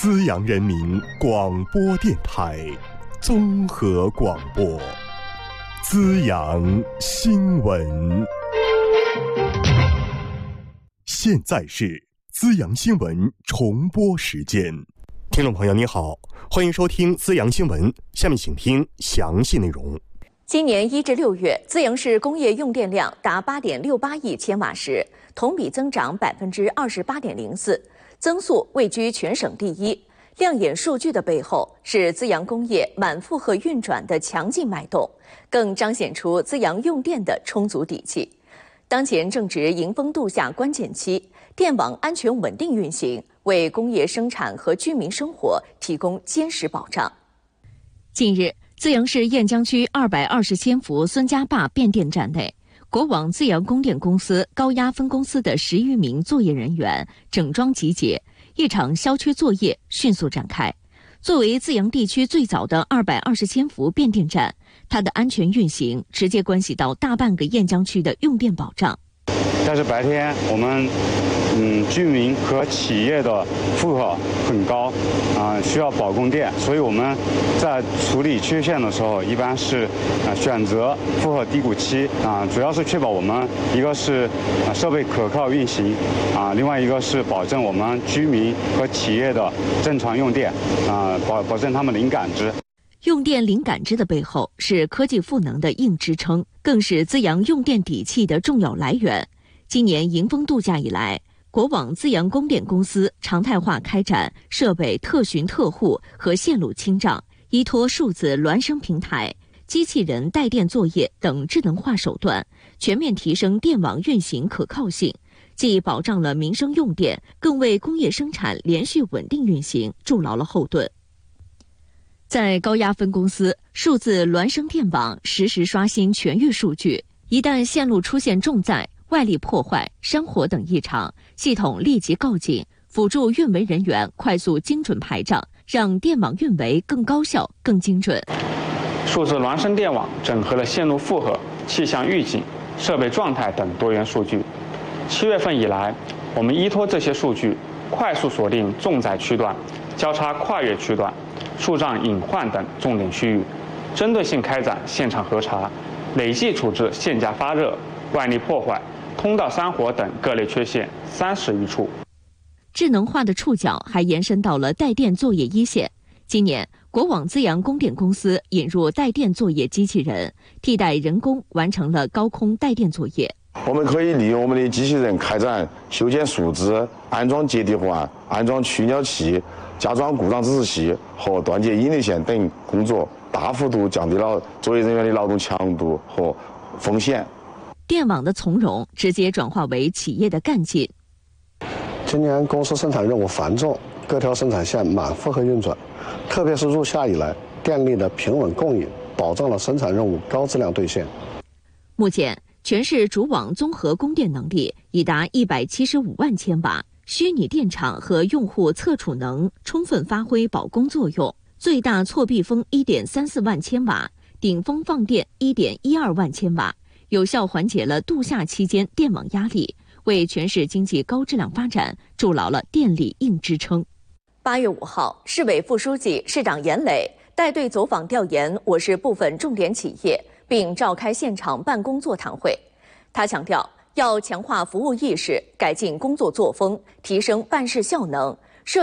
资阳人民广播电台综合广播，资阳新闻。现在是资阳新闻重播时间。听众朋友你好，欢迎收听资阳新闻，下面请听详细内容。 今年1至6月，资阳市工业用电量达8.68亿千瓦时，同比增长28.04%，增速位居全省第一。亮眼数据的背后，是资阳工业满负荷运转的强劲脉动，更彰显出资阳用电的充足底气。当前正值迎峰度夏关键期，电网安全稳定运行，为工业生产和居民生活提供坚实保障。近日，资阳市雁江区220千伏孙家坝变电站内，国网资阳供电公司高压分公司的10余名作业人员整装集结，一场消缺作业迅速展开。作为资阳地区最早的220千伏变电站，它的安全运行直接关系到大半个雁江区的用电保障。 但是白天我们居民和企业的负荷很高需要保供电，所以我们在处理缺陷的时候，一般是选择负荷低谷期主要是确保我们一个是设备可靠运行另外一个是保证我们居民和企业的正常用电保证他们零感知。 用电零感知的背后是科技赋能的硬支撑，更是资阳用电底气的重要来源。今年迎峰度假以来，国网资阳供电公司常态化开展设备特巡特护和线路清障，依托数字孪生平台、机器人带电作业等智能化手段，全面提升电网运行可靠性，既保障了民生用电，更为工业生产连续稳定运行筑牢了后盾。在高压分公司，数字孪生电网实时刷新全域数据，一旦线路出现重载、外力破坏、山火等异常，系统立即告警，辅助运维人员快速精准排障，让电网运维更高效、更精准。 数字孪生电网整合了线路负荷、气象预警、设备状态等多元数据。7月份以来，我们依托这些数据，快速锁定重载区段、交叉跨越区段、树障隐患等重点区域，针对性开展现场核查，累计处置线架发热、外力破坏、通道山火等各类缺陷30余处。 智能化的触角还延伸到了带电作业一线。今年，国网资阳供电公司引入带电作业机器人，替代人工完成了高空带电作业。 我们可以利用我们的机器人开展修剪树枝、安装接地环、安装取鸟器、加装故障指示器和断接引力线等工作，大幅度降低了作业人员的劳动强度和风险。 电网的从容直接转化为企业的干劲。 今年公司生产任务繁重，各条生产线满负荷运转，特别是入夏以来，电力的平稳供应保障了生产任务高质量兑现。 目前，全市主网综合供电能力已达175万千瓦，虚拟电厂和用户测储能充分发挥保供作用，最大错闭峰1.34万千瓦，顶峰放电1.12万千瓦，有效缓解了度夏期间电网压力，为全市经济高质量发展筑牢了电力硬支撑。8月5号，市委副书记、市长严磊带队走访调研我市部分重点企业，并召开现场办公座谈会。他强调，要强化服务意识，改进工作作风，提升办事效能，